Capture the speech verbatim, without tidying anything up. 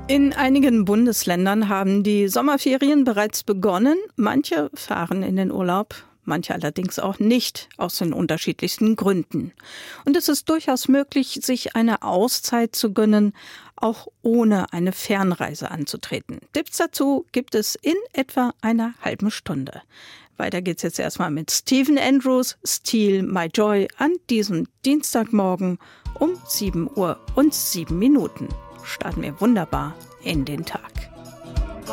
In einigen Bundesländern haben die Sommerferien bereits begonnen. Manche fahren in den Urlaub, manche allerdings auch nicht, aus den unterschiedlichsten Gründen. Und es ist durchaus möglich, sich eine Auszeit zu gönnen, auch ohne eine Fernreise anzutreten. Tipps dazu gibt es in etwa einer halben Stunde. Weiter geht's jetzt erstmal mit Stephen Andrews, Steal My Joy an diesem Dienstagmorgen um sieben Uhr und sieben Minuten. Starten wir wunderbar in den Tag.